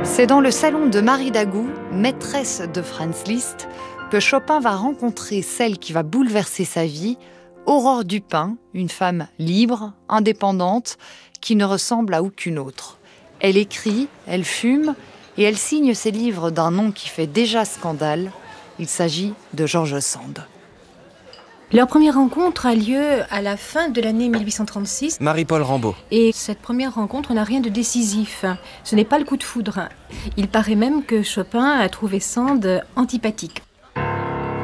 C'est dans le salon de Marie Dagout, maîtresse de Franz Liszt, que Chopin va rencontrer celle qui va bouleverser sa vie, Aurore Dupin, une femme libre, indépendante, qui ne ressemble à aucune autre. Elle écrit, elle fume et elle signe ses livres d'un nom qui fait déjà scandale. Il s'agit de George Sand. Leur première rencontre a lieu à la fin de l'année 1836. Marie-Paul Rambaud. Et cette première rencontre n'a rien de décisif. Ce n'est pas le coup de foudre. Il paraît même que Chopin a trouvé Sand antipathique.